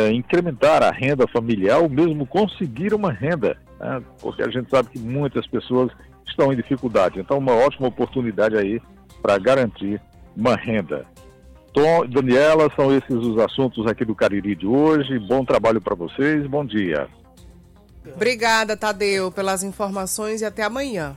incrementar a renda familiar ou mesmo conseguir uma renda, né? Porque a gente sabe que muitas pessoas estão em dificuldade. Então, uma ótima oportunidade aí para garantir uma renda. Tom, Daniela, são esses os assuntos aqui do Cariri de hoje. Bom trabalho para vocês, bom dia. Obrigada, Tadeu, pelas informações e até amanhã.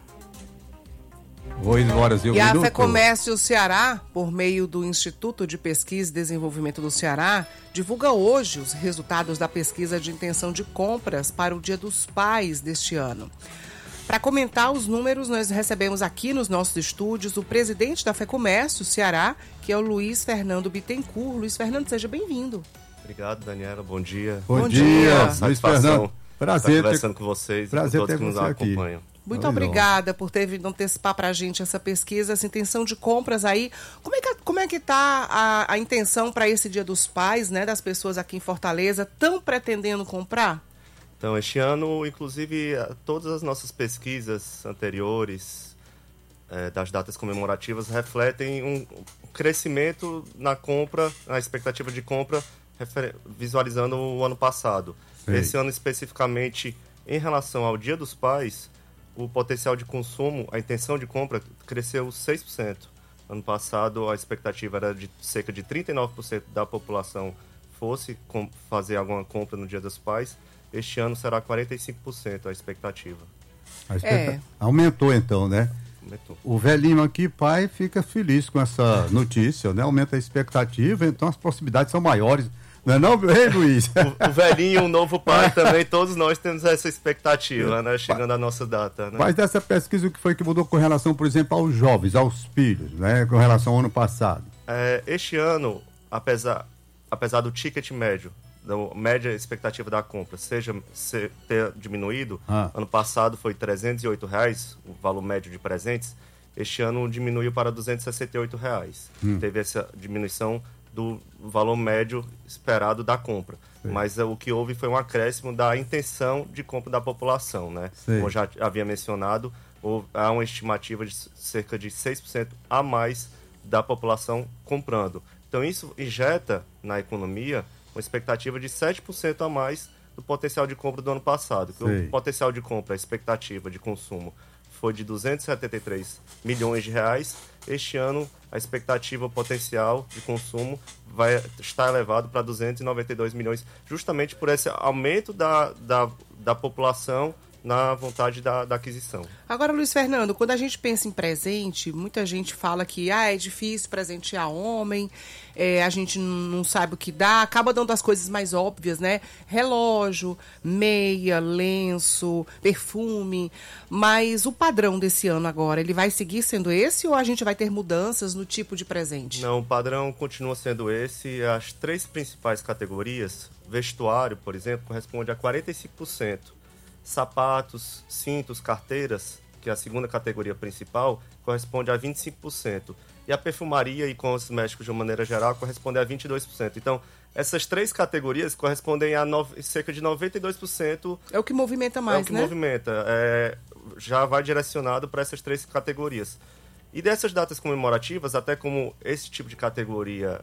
E a FEComércio Ceará, por meio do Instituto de Pesquisa e Desenvolvimento do Ceará, divulga hoje os resultados da pesquisa de intenção de compras para o Dia dos Pais deste ano. Para comentar os números, nós recebemos aqui nos nossos estúdios o presidente da FEComércio Ceará, que é o Luiz Fernando Bittencourt. Luiz Fernando, seja bem-vindo. Obrigado, Daniela. Bom dia. Bom dia, Luiz Fernando. Prazer estar conversando com vocês e com todos que nos acompanham. Muito obrigada por ter vindo antecipar para a gente essa pesquisa, essa intenção de compras aí. Como é que está a intenção para esse Dia dos Pais, né, das pessoas aqui em Fortaleza, tão pretendendo comprar? Então, este ano, inclusive, todas as nossas pesquisas anteriores das datas comemorativas refletem um crescimento na compra, na expectativa de compra, visualizando o ano passado. Sim. Esse ano, especificamente, em relação ao Dia dos Pais, o potencial de consumo, a intenção de compra, cresceu 6%. Ano passado, a expectativa era de cerca de 39% da população fosse fazer alguma compra no Dia dos Pais. Este ano será 45% a expectativa. Aumentou então, né? Aumentou. O velhinho aqui, pai, fica feliz com essa notícia, né? Aumenta a expectativa, então as possibilidades são maiores. Não é não, hein, Luiz? O velhinho, o novo pai também, todos nós temos essa expectativa, né? Chegando a nossa data, né? Mas dessa pesquisa, o que foi que mudou com relação, por exemplo, aos jovens, aos filhos, né? Com relação ao ano passado? Este ano, apesar do ticket médio, da média expectativa da compra ter diminuído, ano passado foi R$ 308, o valor médio de presentes, este ano diminuiu para R$ 268. Teve essa diminuição do valor médio esperado da compra. Sim. Mas o que houve foi um acréscimo da intenção de compra da população, né? Sim. Como eu já havia mencionado, há uma estimativa de cerca de 6% a mais da população comprando. Então isso injeta na economia uma expectativa de 7% a mais do potencial de compra do ano passado. O potencial de compra, a expectativa de consumo, foi de 273 milhões de reais. Este ano, a expectativa potencial de consumo vai estar elevado para 292 milhões, justamente por esse aumento da população na vontade da aquisição. Agora, Luiz Fernando, quando a gente pensa em presente, muita gente fala que é difícil presentear homem, a gente não sabe o que dá, acaba dando as coisas mais óbvias, né? Relógio, meia, lenço, perfume, mas o padrão desse ano agora, ele vai seguir sendo esse ou a gente vai ter mudanças no tipo de presente? Não, o padrão continua sendo esse. As três principais categorias, vestuário, por exemplo, corresponde a 45%. Sapatos, cintos, carteiras, que é a segunda categoria principal, corresponde a 25%. E a perfumaria e cosméticos, de uma maneira geral, corresponde a 22%. Então, essas três categorias correspondem a cerca de 92%. É o que movimenta mais, né? É o que movimenta. Já vai direcionado para essas três categorias. E dessas datas comemorativas, até como esse tipo de categoria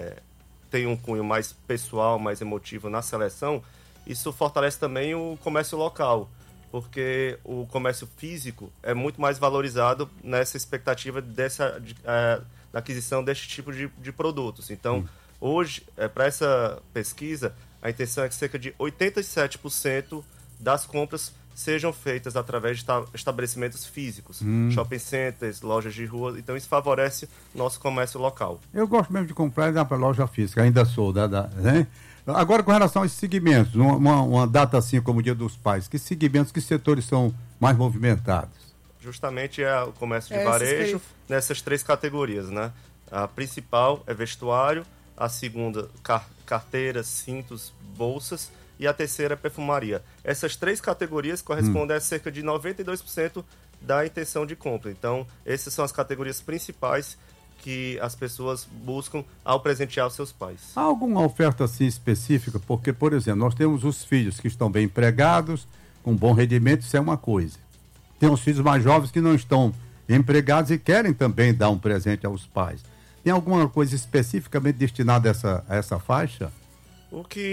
tem um cunho mais pessoal, mais emotivo na seleção, isso fortalece também o comércio local, porque o comércio físico é muito mais valorizado nessa expectativa da aquisição deste tipo de produtos. Então, hoje, para essa pesquisa, a intenção é que cerca de 87% das compras sejam feitas através de estabelecimentos físicos, shopping centers, lojas de rua. Então, isso favorece o nosso comércio local. Eu gosto mesmo de comprar e dar para loja física, ainda sou, né? Agora, com relação aos segmentos, uma data assim como o Dia dos Pais, que segmentos, que setores são mais movimentados? Justamente é o comércio de varejo nessas três categorias, né? A principal é vestuário, a segunda, carteiras, cintos, bolsas, e a terceira é perfumaria. Essas três categorias correspondem a cerca de 92% da intenção de compra. Então, essas são as categorias principais que as pessoas buscam ao presentear os seus pais. Há alguma oferta assim específica? Porque, por exemplo, nós temos os filhos que estão bem empregados, com bom rendimento, isso é uma coisa. Tem os filhos mais jovens que não estão empregados e querem também dar um presente aos pais. Tem alguma coisa especificamente destinada a essa faixa? O que